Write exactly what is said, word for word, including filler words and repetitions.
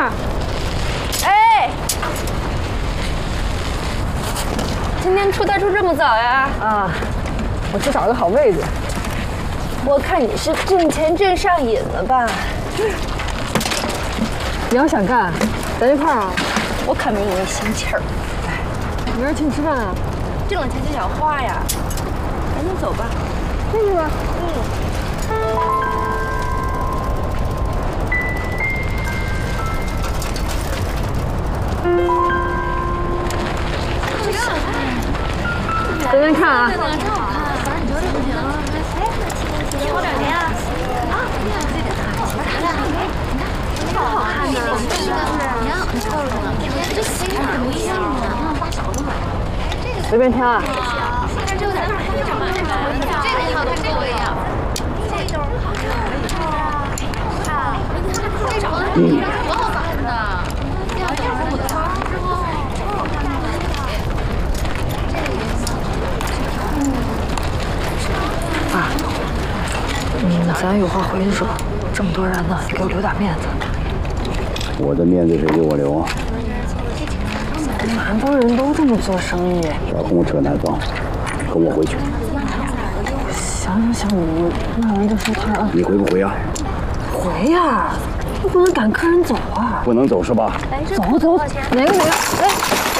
儿。哎，今天出差出这么早呀？ 啊，我去找个好位置。 我看你是挣钱挣上瘾了吧？ 你要想干，咱一块儿啊。 我可没你那心气儿。 哎，明儿请你吃饭啊。 挣了钱就想花呀。赶紧走吧。 进去吧。嗯。随便看啊。 真好看，反正你觉得这不行。哎，你抽点谁啊？啊，你看这个，咱俩，你看，挺好看的。我们这个是，你看，你瞅瞅呢，这非常不一样啊，大小都买。 随便挑啊。 但这有点大，这个这个一套都跟我一样。这种好看，看，这种多好看呢！要这样我的花之后，超好看的。 啊，嗯，咱有话回去说。这么多人呢，你给我留点面子。 我的面子谁给我留啊？ 南方人都这么做生意。 少跟我扯南方，跟我回去。 行行行，你卖完就收摊啊。 你回不回啊？ 回呀，不能赶客人走啊。 不能走是吧？ 走走，哪个哪个？哎。